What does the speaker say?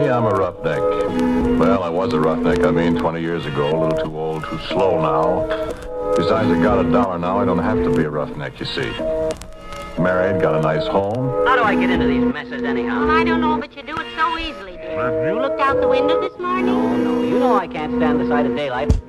me, I'm a roughneck. Well, I was a roughneck, 20 years ago. A little too old, too slow now. Besides, I got $1 now. I don't have to be a roughneck, you see. Married, got a nice home. How do I get into these messes anyhow? Well, I don't know, but you do it so easily, dear. You looked out the window this morning? No. You know I can't stand the sight of daylight.